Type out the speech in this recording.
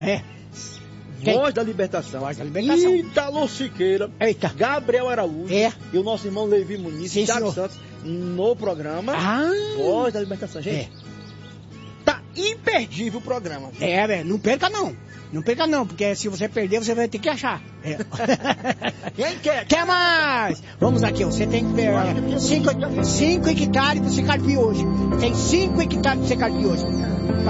É. Voz da Libertação. Voz da Libertação. Ítalo Siqueira. Eita. Gabriel Araújo. É. E o nosso irmão Levi Muniz. Sim, Thiago senhor. Santos. No programa Voz da Libertação. Gente, tá imperdível o programa. Viu? É, velho. Não perca não. Não perca não, porque se você perder, você vai ter que achar. É. Quem quer? Quer mais? Vamos aqui, ó. Você tem que pegar 5 hectares pra você carpir hoje. Tem 5 hectares pra você carpir hoje.